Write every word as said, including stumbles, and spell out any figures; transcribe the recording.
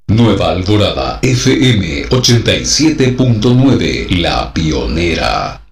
Nueva Alborada F M ochenta y siete punto nueve, La Pionera.